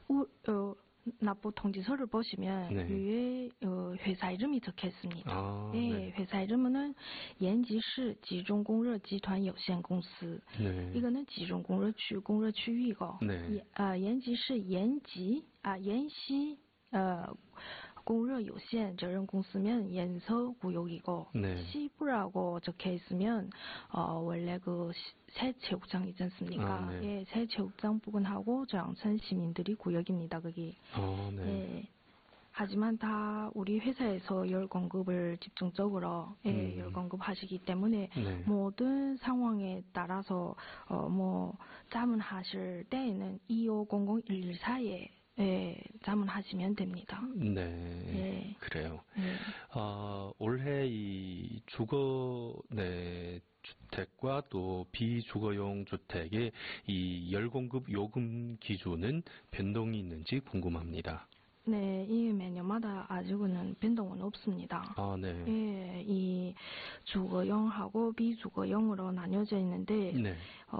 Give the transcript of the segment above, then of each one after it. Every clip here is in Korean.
납부 통지서를 보시면 네. 위에 회사 이름이 적혀 있습니다. 아, 예, 네. 회사 이름은延吉市集中供热集团有限公司. 네. 이거는集中供热区域이고 네. 延吉市延시 공热有限责任公司면 연서구역이고 네. 시부라고 적혀 있으면 원래 그 새 체육장 있지 않습니까? 네. 예, 새 체육장 부근하고 저양천 시민들이 구역입니다. 거기. 네. 예. 하지만 다 우리 회사에서 열 공급을 집중적으로 열 공급하시기 때문에 네. 모든 상황에 따라서 자문하실 때에는 2500-114에 자문하시면 됩니다. 네, 예. 그래요. 예. 올해 이 주택과 또 비주거용 주택의 이 열공급 요금 기준은 변동이 있는지 궁금합니다. 네, 이 매년마다 아직은 변동은 없습니다. 네. 예, 이 주거용하고 비주거용으로 나뉘어져 있는데, 네.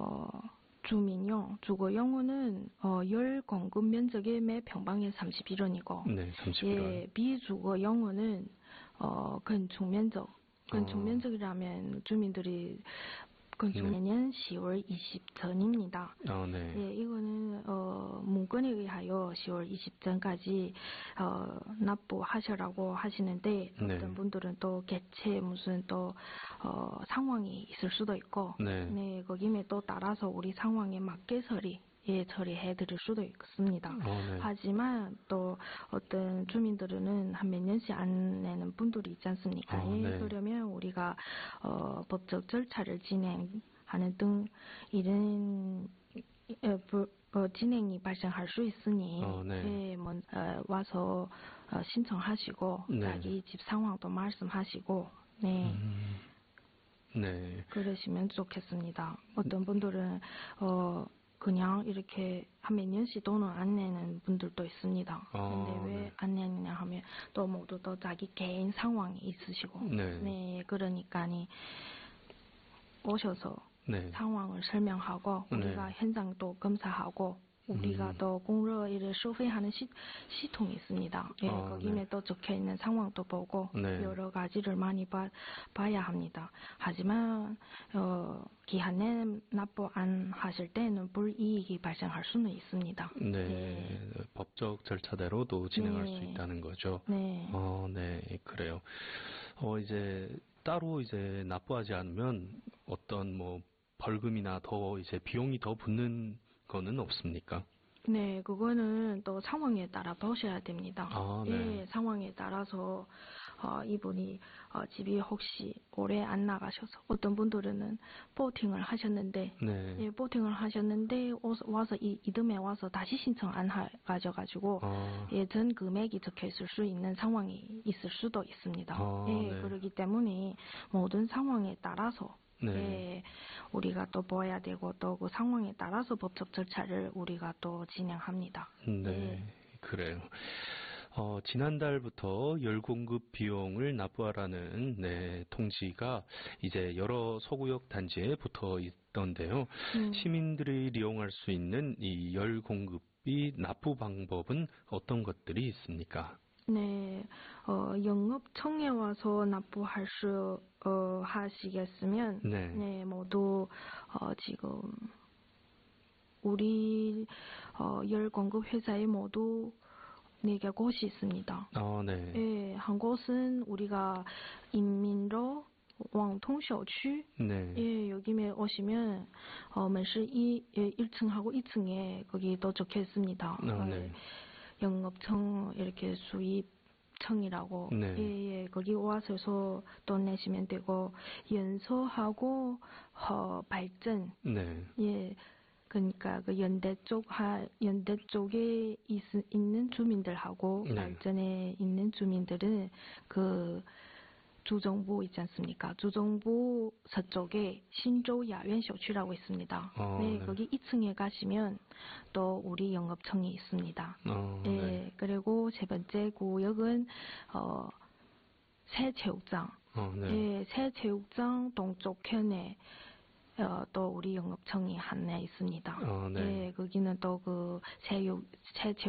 주거용은 열 공급 면적의 매 평방에 31원이고, 네, 31원. 예, 비주거용은 건축 면적이라면 주민들이 매년 10월 20 전입니다. 네. 예, 이거는 문건에 의하여 10월 20 전까지 납부하셔라고 하시는데 네. 어떤 분들은 또 개체 무슨 또 상황이 있을 수도 있고, 네. 거기에 또 따라서 우리 상황에 맞게 처리해 드릴 수도 있습니다. 네. 하지만 또 어떤 주민들은 한 몇 년씩 안 내는 분들이 있지 않습니까? 네. 그러면 우리가 법적 절차를 진행하는 등 이런 진행이 발생할 수 있으니 네. 와서 신청하시고 네. 자기 집 상황도 말씀하시고 네. 네. 그러시면 좋겠습니다. 어떤 분들은 그냥 이렇게 한 몇 년씩 돈을 안 내는 분들도 있습니다. 근데 왜 안 내느냐 하면 또 모두 또 자기 개인 상황이 있으시고, 네, 그러니까니 오셔서 상황을 설명하고 우리가 현장도 검사하고 우리가 또 공로 일을收费하는 시통이 있습니다. 예, 거기에 또 적혀 있는 상황도 보고 여러 가지를 많이 봐야 합니다. 하지만 기한내 납부 안 하실 때는 불이익이 발생할 수는 있습니다. 네, 법적 절차대로도 진행할 수 있다는 거죠. 네. 네, 그래요. 이제 따로 이제 납부하지 않으면 어떤 벌금이나 더 이제 비용이 더 붙는 거는 없습니까? 네, 그거는 또 상황에 따라 보셔야 됩니다. 네. 예, 상황에 따라서 이분이 집이 혹시 오래 안 나가셔서 어떤 분들은 포팅을 하셨는데 예, 포팅을 하셨는데 와서 이듬해 와서 다시 신청 안 가져가지고 예전 금액이 적혀 있을 수 있는 상황이 있을 수도 있습니다. 예, 그렇기 때문에 모든 상황에 따라서 예, 우리가 또 보아야 되고 또 그 상황에 따라서 법적 절차를 우리가 또 진행합니다. 네, 그래요. 지난달부터 열공급 비용을 납부하라는 통지가 이제 여러 소구역 단지에 붙어 있던데요. 시민들이 이용할 수 있는 이 열공급비 납부 방법은 어떤 것들이 있습니까? 네, 영업청에 와서 납부할 수 하시겠으면 네, 모두 지금 우리 열 공급 회사에 모두 4개 곳이 있습니다. 네. 예, 한 곳은 우리가 인민로 왕통小区 예, 여기에 오시면门市 1층하고 2층에 거기도 적혀 있습니다. 네. 영업청 이렇게 수입청이라고 예, 거기 와서 돈 내시면 되고 연서하고 발전 예, 그러니까 그 연대 쪽에 있는 주민들하고 발전에 있는 주민들은 그 주정부 있지 않습니까? 주정부 서쪽에 신조 야苑小区라고 있습니다. 네, 거기 2층에 가시면 또 우리 영업청이 있습니다. 네, 그리고 세 번째 구역은 새 체육장. 예, 새 체육장 동쪽 편에 또 우리 영업청이 하나 있습니다. 예, 거기는 또 그 새